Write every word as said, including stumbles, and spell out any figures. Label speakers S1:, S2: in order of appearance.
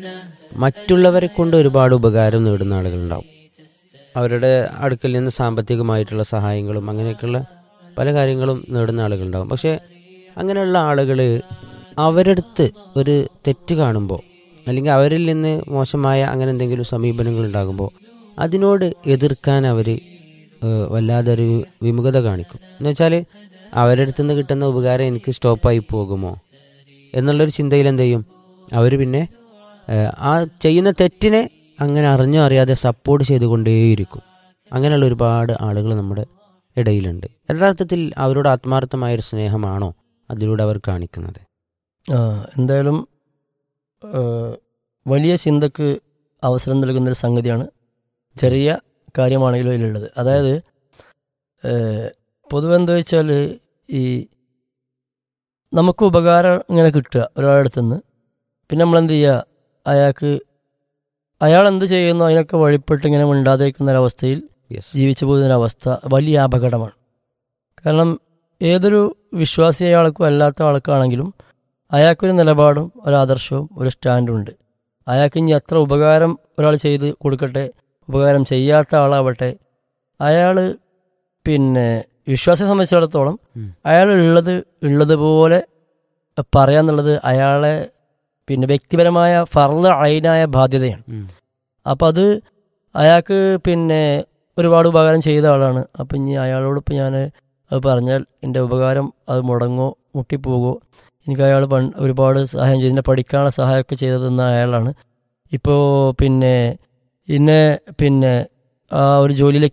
S1: മറ്റുള്ളവരെ കൊണ്ട് ഒരുപാട് ഉപകാരം നേടുന്ന ആളുകളുണ്ടാവും. അവരുടെ അടുക്കൽ നിന്ന് സാമ്പത്തികമായിട്ടുള്ള സഹായങ്ങളും അങ്ങനെയൊക്കെയുള്ള പല കാര്യങ്ങളും നേടുന്ന ആളുകളുണ്ടാവും. പക്ഷേ അങ്ങനെയുള്ള ആളുകൾ അവരടുത്ത് ഒരു തെറ്റ് കാണുമ്പോൾ അല്ലെങ്കിൽ അവരിൽ നിന്ന് മോശമായ അങ്ങനെ എന്തെങ്കിലും സമീപനങ്ങൾ ഉണ്ടാകുമ്പോൾ അതിനോട് എതിർക്കാൻ അവർ വല്ലാതൊരു വിമുഖത കാണിക്കും. എന്ന് വെച്ചാൽ അവരുടെ അടുത്ത് നിന്ന് കിട്ടുന്ന ഉപകാരം എനിക്ക് സ്റ്റോപ്പായി പോകുമോ എന്നുള്ളൊരു ചിന്തയിൽ എന്ത് ചെയ്യും, അവർ പിന്നെ ആ ചെയ്യുന്ന തെറ്റിനെ അങ്ങനെ അറിഞ്ഞോ അറിയാതെ സപ്പോർട്ട് ചെയ്തുകൊണ്ടേയിരിക്കും. അങ്ങനെയുള്ള ഒരുപാട് ആളുകൾ നമ്മുടെ ഇടയിലുണ്ട്. യഥാർത്ഥത്തിൽ അവരോട് ആത്മാർത്ഥമായൊരു സ്നേഹമാണോ അതിലൂടെ അവർ കാണിക്കുന്നത്?
S2: ആ എന്തായാലും വലിയ ചിന്തക്ക് അവസരം നൽകുന്നൊരു സംഗതിയാണ് ചെറിയ കാര്യമാണെങ്കിലും അതിലുള്ളത്. അതായത് പൊതുവെ എന്താ വെച്ചാൽ ഈ നമുക്ക് ഉപകാരം ഇങ്ങനെ കിട്ടുക ഒരാളുടെ അടുത്തുനിന്ന്, പിന്നെ നമ്മളെന്ത് ചെയ്യുക, അയാൾക്ക് അയാൾ എന്ത് ചെയ്യുന്നു അതിനൊക്കെ വഴിപ്പെട്ട് ഇങ്ങനെ മിണ്ടാതിരിക്കുന്നൊരവസ്ഥയിൽ ജീവിച്ചു പോകുന്നൊരവസ്ഥ വലിയ അപകടമാണ്. കാരണം ഏതൊരു വിശ്വാസി അയാൾക്കും അല്ലാത്ത ആൾക്കാണെങ്കിലും അയാൾക്കൊരു നിലപാടും ഒരു ആദർശവും ഒരു സ്റ്റാൻഡും ഉണ്ട്. അയാൾക്ക് ഇനി എത്ര ഉപകാരം ഒരാൾ ചെയ്ത് കൊടുക്കട്ടെ, ഉപകാരം ചെയ്യാത്ത ആളാവട്ടെ, അയാൾ പിന്നെ വിശ്വാസിയെ സംബന്ധിച്ചിടത്തോളം അയാൾ ഉള്ളത് ഉള്ളതുപോലെ പറയാന്നുള്ളത് അയാളെ പിന്നെ വ്യക്തിപരമായ ഫർള് ഐനായ ബാധ്യതയാണ്. അപ്പം അത് അയാൾക്ക് പിന്നെ ഒരുപാട് ഉപകാരം ചെയ്ത ആളാണ്. അപ്പം ഇനി അയാളോടൊപ്പം ഞാൻ അത് പറഞ്ഞാൽ എൻ്റെ ഉപകാരം അത് മുടങ്ങോ മുട്ടിപ്പോകോ, എനിക്ക് അയാൾ പണ്ട് ഒരുപാട് സഹായം ചെയ്ത് എന്നെ പഠിക്കാനുള്ള സഹായമൊക്കെ ചെയ്തതെന്ന അയാളാണ്. ഇപ്പോൾ പിന്നെ ഇന്നെ പിന്നെ ആ ഒരു ജോലിയിലേക്ക്